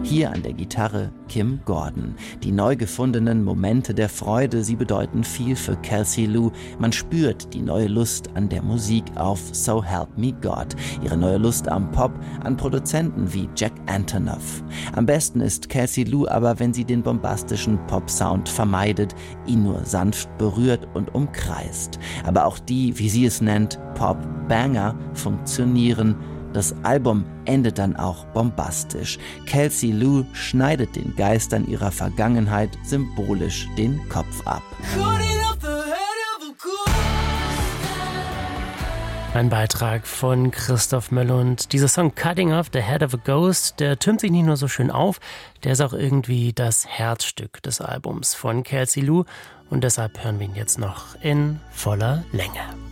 Hier an der Gitarre Kim Gordon. Die neu gefundenen Momente der Freude, sie bedeuten viel für Kelsey Lu. Man spürt die neue Lust an der Musik auf So Help Me God. Ihre neue Lust am Pop, an Produzenten wie Jack Antonoff. Am besten ist Kelsey Lu aber, wenn sie den bombastischen Pop-Sound vermeidet, ihn nur sanft berührt und umkreist. Aber auch die, wie sie es nennt, Pop-Banger funktionieren. Das Album endet dann auch bombastisch. Kelsey Lu schneidet den Geistern ihrer Vergangenheit symbolisch den Kopf ab. Ein Beitrag von Christoph Mölle und dieser Song Cutting Off the Head of a Ghost, der türmt sich nicht nur so schön auf, der ist auch irgendwie das Herzstück des Albums von Kelsey Lu und deshalb hören wir ihn jetzt noch in voller Länge.